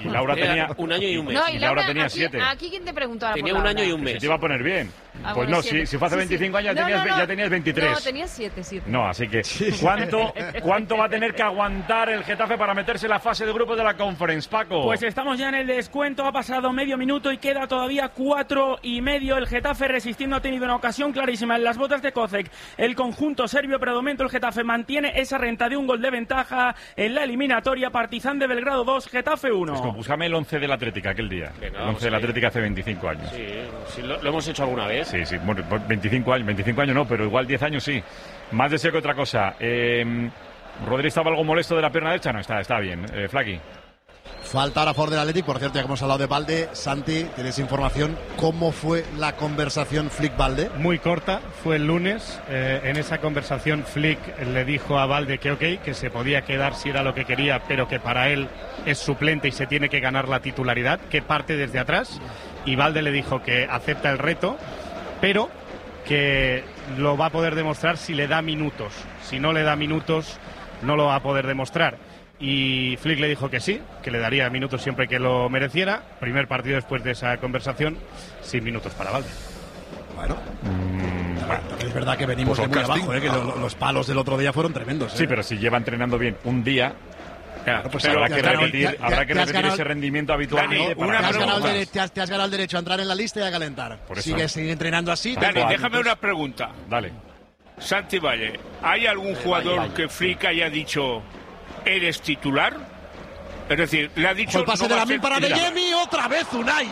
Laura tenía un año y un mes. No, y Laura tenía aquí, 7. Aquí, ¿quién te preguntaba? Tenía un año y un mes. Se te iba a poner bien. Ah, Pues bueno, no, 7. si fue hace 25 años ya tenías 23. No, tenías 7. No, así que ¿cuánto va a tener que aguantar el Getafe para meterse en la fase de grupos de la Conference, Paco? Pues estamos ya en el descuento, ha pasado medio minuto y queda todavía 4 y medio. El Getafe resistiendo, ha tenido una ocasión clarísima en las botas de Kozek. El conjunto serbio, pero de momento el Getafe mantiene esa renta de un gol de ventaja en la eliminatoria. Partizan de Belgrado 2, Getafe 1. Pues búscame el 11 del Atlético aquel día. Venga, el 11 del Atlético hace 25 años. Sí, lo hemos hecho alguna vez. Sí, bueno, 25 años no, pero igual 10 años sí. Más deseo que otra cosa. ¿Rodri estaba algo molesto de la pierna derecha? No, está bien. Flaqui. Falta ahora a favor del Athletic, por cierto, ya que hemos hablado de Balde. Santi, ¿tienes información? ¿Cómo fue la conversación Flick-Balde? Muy corta, fue el lunes. En esa conversación Flick le dijo a Balde que ok, que se podía quedar si era lo que quería, pero que para él es suplente y se tiene que ganar la titularidad, que parte desde atrás. Y Balde le dijo que acepta el reto, pero que lo va a poder demostrar si le da minutos. Si no le da minutos, no lo va a poder demostrar. Y Flick le dijo que sí, que le daría minutos siempre que lo mereciera. Primer partido después de esa conversación, sin minutos para Balde. Bueno, es verdad que venimos de muy abajo, que los palos del otro día fueron tremendos. Sí, pero si lleva entrenando bien un día... Claro, pues habrá que repetir ese rendimiento habitual. Dani, te has ganado el derecho a entrar en la lista y a calentar. Sigue entrenando así. Dani, déjame una pregunta. Dale. Santi Valle, ¿hay algún jugador que Flick haya dicho eres titular? Es decir, le ha dicho... El pase de Lamin para Adeyemi, otra vez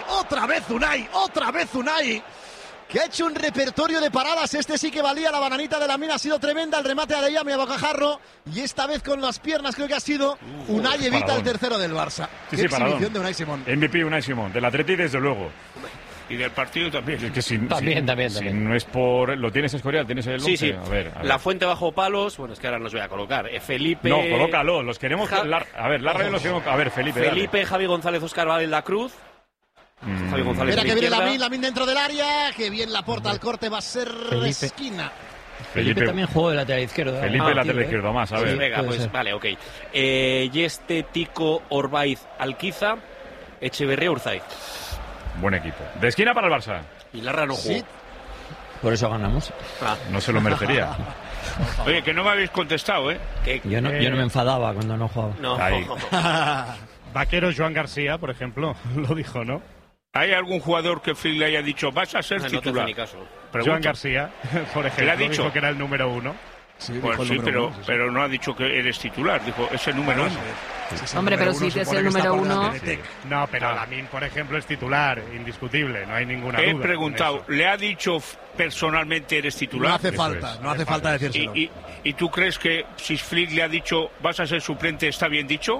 Unai, que ha hecho un repertorio de paradas. Este sí que valía, la bananita de Lamin ha sido tremenda, el remate de Adeyemi a bocajarro, y esta vez con las piernas creo que ha sido Unai evita paradón. El tercero del Barça. Sí, exhibición de Unai Simón. MVP Unai Simón, del Atleti desde luego. Y del partido también. Es que También. no es por... ¿Lo tienes, Escorial? ¿Tienes el 11? Sí. A ver. La fuente bajo palos, bueno, es que ahora nos voy a colocar. Felipe... No, colócalo, los queremos... A ver, la radio los queremos... A ver, Felipe, Javi González, Óscar Valdez, La Cruz. Javi González. Mira que viene Lamin dentro del área, que bien la porta al corte, va a ser esquina. Felipe también jugó de lateral izquierdo. Felipe lateral izquierdo, más, a ver. Sí, venga, pues vale, ok. Yeste, Tico, Orbaiz, Alquiza, Echeverría, Urzaiz. Buen equipo. De esquina para el Barça. Y Larra no jugó. Sí. Por eso ganamos. No se lo merecería. Oye, que no me habéis contestado, ¿eh? Yo no me enfadaba cuando no jugaba. No. Vaquero Joan García, por ejemplo, lo dijo, ¿no? ¿Hay algún jugador que Flick le haya dicho vas a ser No te titular? hace ni caso. Joan García, por ejemplo, ¿Le ha dicho? dijo que era el número 1. Sí, Pues sí, pero no ha dicho que eres titular, dijo es el número 1. Hombre, pero si es el número 1... No, pero Lamin, por ejemplo, es titular, indiscutible, no hay ninguna duda. He preguntado, ¿le ha dicho personalmente eres titular? No hace falta decírselo. ¿Y tú crees que si Flick le ha dicho vas a ser suplente está bien dicho?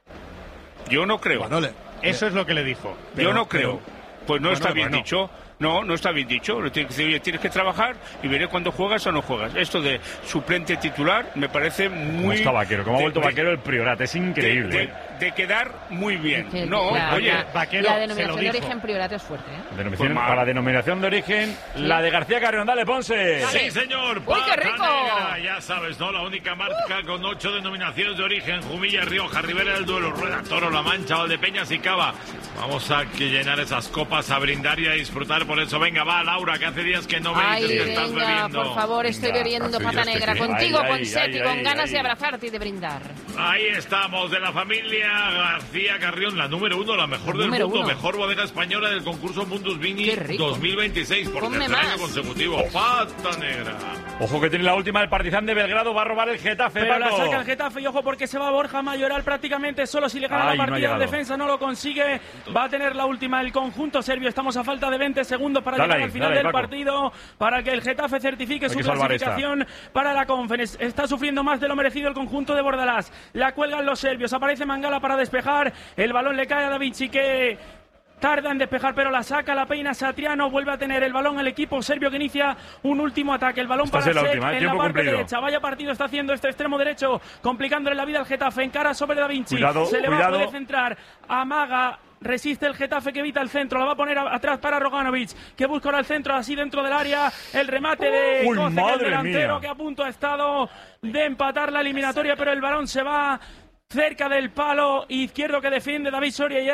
Yo no creo. Bueno, eso es lo que le dijo. Yo no creo. Pues no está bien bueno. dicho. No está bien dicho. Le tienes que decir, oye, tienes que trabajar y veré cuándo juegas o no juegas. Esto de suplente titular me parece muy... ¿Cómo está Vaquero? ¿Cómo ha vuelto Vaquero el Priorat? Es increíble. De quedar muy bien. Que, No, claro, oye... Vaquero la denominación se de lo dijo. origen Priorato es fuerte, ¿eh? Para la denominación de origen, la de García Carrión. Dale, Ponce. Sí, señor. ¡Uy, qué rico! Negra, ya sabes, ¿no? La única marca con 8 denominaciones de origen. Jumilla, Rioja, Ribera del Duero, Rueda, Toro, La Mancha, Valdepeñas y Cava. Vamos a llenar esas copas, a brindar y a disfrutar. Por eso, venga, va, Laura, que hace días que no me dices que estás bebiendo. Por favor, estoy bebiendo pata negra. Contigo, Ponsetti, con ganas de abrazarte y de brindar. Ahí estamos, de la familia García Carrión, la número 1, la mejor del mundo, mejor bodega española del concurso Mundus Vini 2026, por tercer año consecutivo. Pata negra. Ojo que tiene la última, el Partizan de Belgrado va a robar el Getafe, Pero Paco. la saca el Getafe y ojo porque se va Borja Mayoral prácticamente solo. Si le gana la partida en defensa no lo consigue. Va a tener la última el conjunto serbio. Estamos a falta de 20 segundos para llegar al final del partido, para que el Getafe certifique su clasificación para la Conference. Está sufriendo más de lo merecido el conjunto de Bordalás. La cuelgan los serbios. Aparece Mangala para despejar. El balón le cae a Davici, que tarda en despejar, pero la saca, la peina Satriano. Vuelve a tener el balón el equipo serbio, que inicia un último ataque. El balón para Sek en la parte derecha. Vaya partido está haciendo este extremo derecho, complicándole la vida al Getafe. Encara sobre Davici. Se le va a poder centrar. Amaga. Resiste el Getafe, que evita el centro. La va a poner atrás para Roganovic, que busca ahora el centro, así dentro del área. El remate de Kozek, el delantero, que a punto ha estado de empatar la eliminatoria, pero el balón se va cerca del palo izquierdo que defiende David Soria.